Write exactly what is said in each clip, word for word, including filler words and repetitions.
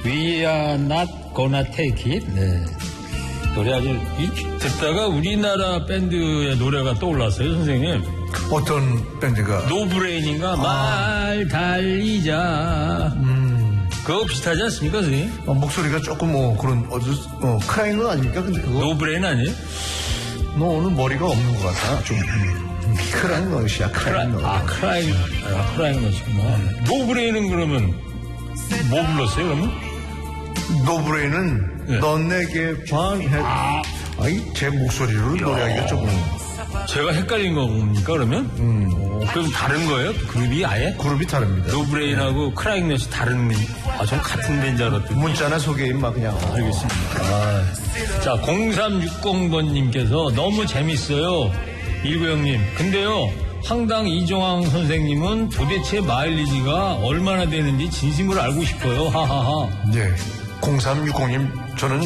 We are not gonna take it. 네. 노래 아주 이, 듣다가 우리나라 밴드의 노래가 떠올랐어요, 선생님. 어떤 밴드가? 노브레인인가? 아. 말 달리자. 음. 그거 비슷하지 않습니까, 선생님? 어, 목소리가 조금 뭐 그런 어두 어, 크라잉은 아닙니까? 근데 그거 노브레인 아니에요? 너 오늘 머리가 없는 것 같아. 좀 음. 크라잉 너시야. 크라잉 너. 아, 크라잉. 아, 크라잉 너시구나. 음. 노브레인은 그러면 뭐 불렀어요, 그러면? 노브레인은 네. 넌 내게 반해. 아, 아니 제 목소리로 노래하기가 조금. 제가 헷갈린 겁니까, 그러면? 음. 오, 그럼 다른 거예요? 그룹이 아예? 그룹이 다릅니다. 노브레인하고 네. 크라잉 넛이 다른, 아, 전 같은 밴드 알았더니. 문자나 소개인 막 그냥. 아, 알겠습니다. 아. 자, 공삼육공번님께서 너무 재밌어요. 일구형님. 근데요, 황당 이종황 선생님은 도대체 마일리지가 얼마나 되는지 진심으로 알고 싶어요. 하하하. 네. 공삼육공님, 저는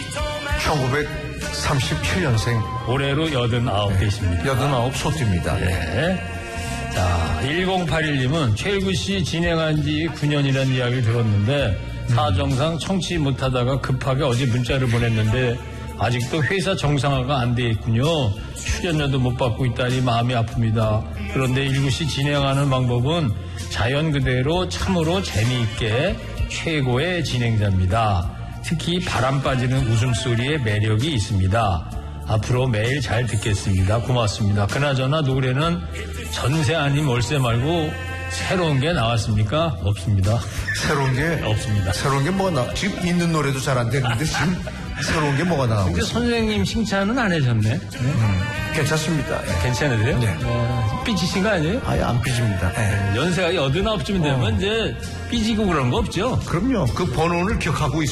천구백삼십칠년생. 올해로 여든아홉 되십니다. 여든아홉 소띠입니다. 네. 자, 일공팔일님은 최일구 씨 진행한 지 구년이라는 이야기를 들었는데, 음. 사정상 청취 못하다가 급하게 어제 문자를 보냈는데, 아직도 회사 정상화가 안 돼 있군요. 출연료도 못 받고 있다니 마음이 아픕니다. 그런데 일구 씨 진행하는 방법은 자연 그대로 참으로 재미있게 최고의 진행자입니다. 특히 바람 빠지는 웃음소리에 매력이 있습니다. 앞으로 매일 잘 듣겠습니다. 고맙습니다. 그나저나 노래는 전세 아닌 월세 말고 새로운 게 나왔습니까? 없습니다. 새로운 게? 없습니다. 새로운 게 뭐가 나, 지금 있는 노래도 잘 안 되는데 지금 새로운 게 뭐가 나오고 근데 선생님 칭찬은 안 해줬네. 네? 음, 괜찮습니다. 괜찮으세요? 네. 어, 삐지신 거 아니에요? 아예 안 삐집니다. 네. 연세가 여든아홉쯤 되면 어. 이제 삐지고 그런 거 없죠? 그럼요. 그 번호를 기억하고 있어요.